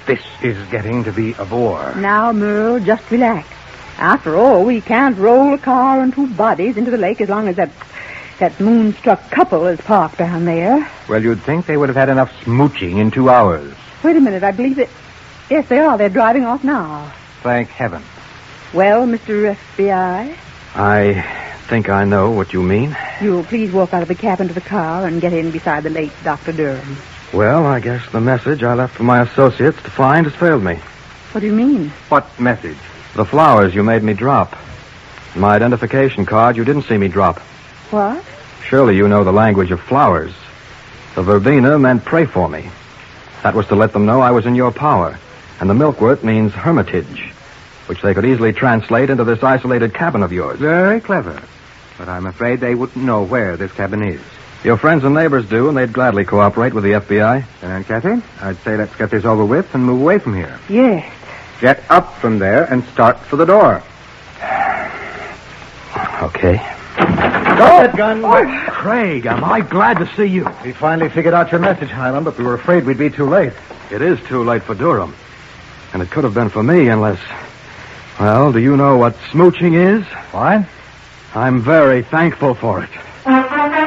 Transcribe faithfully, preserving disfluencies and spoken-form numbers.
This is getting to be a bore. Now, Merle, just relax. After all, we can't roll a car and two bodies into the lake as long as that that moonstruck couple is parked down there. Well, you'd think they would have had enough smooching in two hours. Wait a minute, I believe that... Yes, they are. They're driving off now. Thank heaven. Well, Mister F B I? I think I know what you mean. You'll please walk out of the cab into the car and get in beside the late Doctor Durham. Well, I guess the message I left for my associates to find has failed me. What do you mean? What message? The flowers you made me drop. My identification card you didn't see me drop. What? Surely you know the language of flowers. The verbena meant pray for me. That was to let them know I was in your power. And the milkwort means hermitage, which they could easily translate into this isolated cabin of yours. Very clever. But I'm afraid they wouldn't know where this cabin is. Your friends and neighbors do, and they'd gladly cooperate with the F B I. And Aunt Kathy, I'd say let's get this over with and move away from here. Yes. Get up from there and start for the door. Okay. Go ahead, gun. Oh, Craig, am I glad to see you. We finally figured out your message, Highland, but we were afraid we'd be too late. It is too late for Durham. And it could have been for me unless... Well, do you know what smooching is? Why? I'm very thankful for it.